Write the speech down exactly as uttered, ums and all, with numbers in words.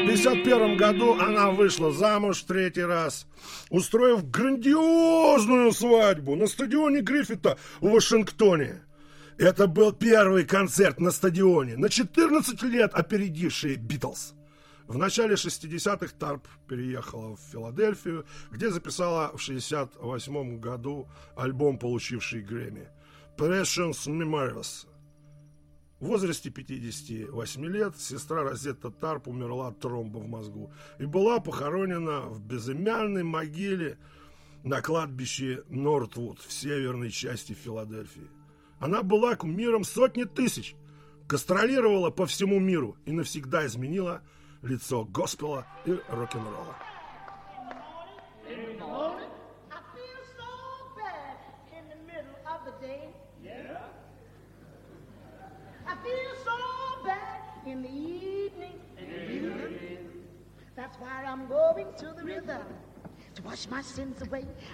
В пятьдесят первом году она вышла замуж в третий раз, устроив грандиозную свадьбу на стадионе Гриффита в Вашингтоне. Это был первый концерт на стадионе, на четырнадцать лет опередивший Битлз. В начале шестидесятых Тарп переехала в Филадельфию, где записала в шестьдесят восьмом году альбом, получивший Грэмми, Precious Memories. В возрасте пятидесяти восьми лет сестра Розетта Тарп умерла от тромба в мозгу и была похоронена в безымянной могиле на кладбище Нортвуд в северной части Филадельфии. Она была кумиром сотни тысяч, гастролировала по всему миру и навсегда изменила лицо госпела и рок-н-ролла. In the evening, in the evening, that's why I'm going to the river to wash my sins away.